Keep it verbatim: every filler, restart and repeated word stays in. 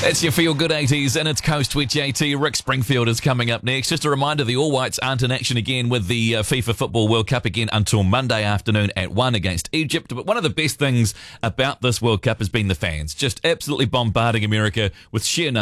That's your Feel Good eighties and it's Coast with J T. Rick Springfield is coming up next. Just a reminder, the All Whites aren't in action again with the uh, FIFA Football World Cup again until Monday afternoon at one against Egypt. But one of the best things about this World Cup has been the fans, just absolutely bombarding America with sheer numbers.